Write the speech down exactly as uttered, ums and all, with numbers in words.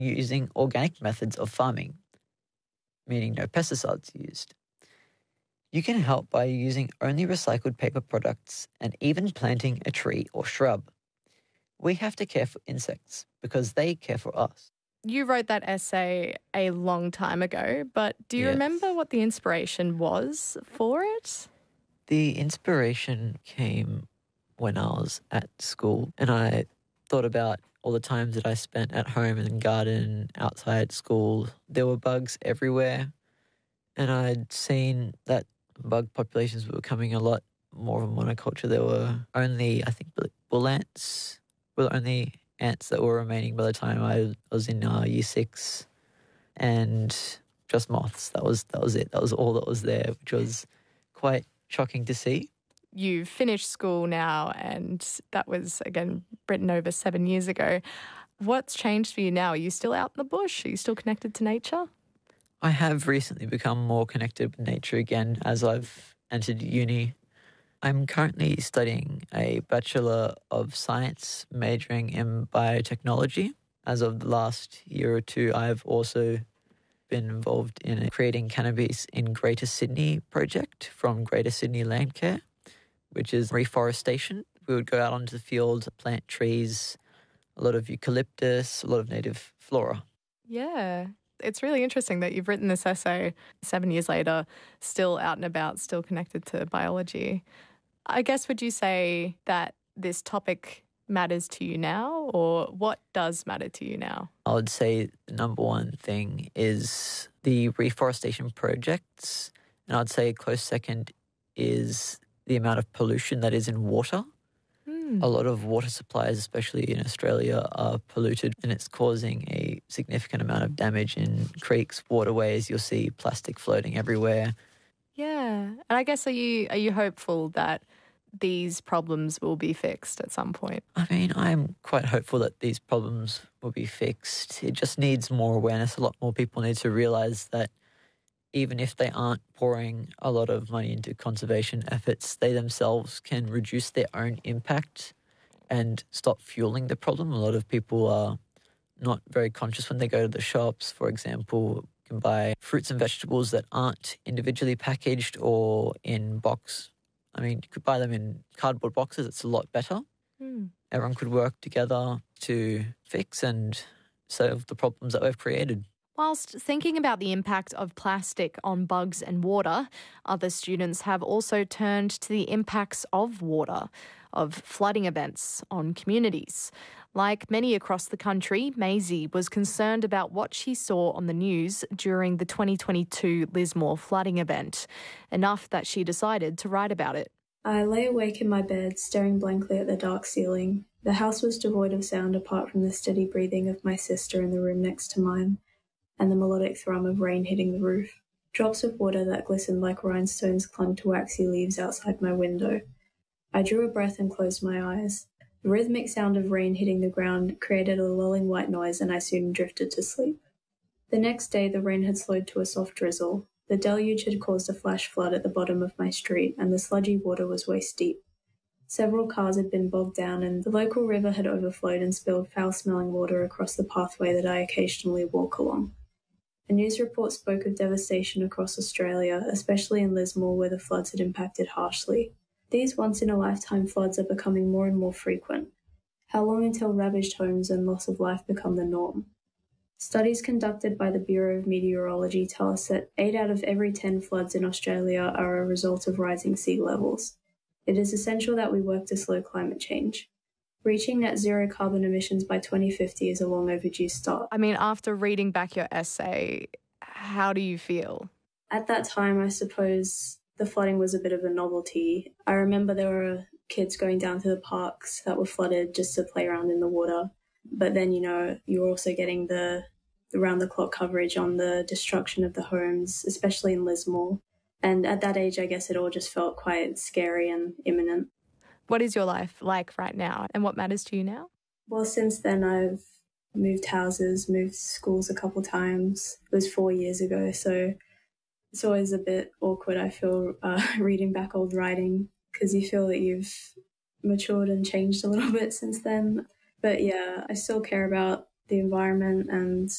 using organic methods of farming, meaning no pesticides used. You can help by using only recycled paper products and even planting a tree or shrub. We have to care for insects because they care for us. You wrote that essay a long time ago, but do you Yes. remember what the inspiration was for it? The inspiration came when I was at school, and I thought about all the times that I spent at home in the garden, outside school. There were bugs everywhere, and I'd seen that bug populations were becoming a lot more of a monoculture. There were only, I think, bull ants were the only ants that were remaining by the time I was in uh, year six, and just moths. That was that was it. That was all that was there, which was quite shocking to see. You've finished school now, and that was, again, written over seven years ago. What's changed for you now? Are you still out in the bush? Are you still connected to nature? I have recently become more connected with nature again as I've entered uni. I'm currently studying a Bachelor of Science majoring in biotechnology. As of the last year or two, I've also been involved in a Creating Cannabis in Greater Sydney project from Greater Sydney Landcare, which is reforestation. We would go out onto the field, plant trees, a lot of eucalyptus, a lot of native flora. Yeah. It's really interesting that you've written this essay seven years later, still out and about, still connected to biology. I guess, would you say that this topic matters to you now, or what does matter to you now? I would say the number one thing is the reforestation projects, and I'd say a close second is the amount of pollution that is in water. Mm. A lot of water supplies, especially in Australia, are polluted, and it's causing a significant amount of damage in creeks, waterways. You'll see plastic floating everywhere. Yeah. And I guess, are you are you hopeful that these problems will be fixed at some point? I mean, I'm quite hopeful that these problems will be fixed. It just needs more awareness. A lot more people need to realise that even if they aren't pouring a lot of money into conservation efforts, they themselves can reduce their own impact and stop fueling the problem. A lot of people are not very conscious when they go to the shops. For example, you can buy fruits and vegetables that aren't individually packaged or in box. I mean, you could buy them in cardboard boxes. It's a lot better. Mm. Everyone could work together to fix and solve the problems that we've created. Whilst thinking about the impact of plastic on bugs and water, other students have also turned to the impacts of water, of flooding events on communities. Like many across the country, Maisie was concerned about what she saw on the news during the twenty twenty-two Lismore flooding event, enough that she decided to write about it. I lay awake in my bed, staring blankly at the dark ceiling. The house was devoid of sound apart from the steady breathing of my sister in the room next to mine, and the melodic thrum of rain hitting the roof. Drops of water that glistened like rhinestones clung to waxy leaves outside my window. I drew a breath and closed my eyes. The rhythmic sound of rain hitting the ground created a lulling white noise, and I soon drifted to sleep. The next day, the rain had slowed to a soft drizzle. The deluge had caused a flash flood at the bottom of my street, and the sludgy water was waist-deep. Several cars had been bogged down, and the local river had overflowed and spilled foul-smelling water across the pathway that I occasionally walk along. A news report spoke of devastation across Australia, especially in Lismore, where the floods had impacted harshly. These once-in-a-lifetime floods are becoming more and more frequent. How long until ravaged homes and loss of life become the norm? Studies conducted by the Bureau of Meteorology tell us that eight out of every ten floods in Australia are a result of rising sea levels. It is essential that we work to slow climate change. Reaching net zero carbon emissions by twenty fifty is a long overdue start. I mean, after reading back your essay, how do you feel? At that time, I suppose the flooding was a bit of a novelty. I remember there were kids going down to the parks that were flooded just to play around in the water. But then, you know, you were also getting the, the round-the-clock coverage on the destruction of the homes, especially in Lismore. And at that age, I guess it all just felt quite scary and imminent. What is your life like right now, and what matters to you now? Well, since then, I've moved houses, moved schools a couple times. It was four years ago, so it's always a bit awkward, I feel, uh, reading back old writing, because you feel that you've matured and changed a little bit since then. But yeah, I still care about the environment and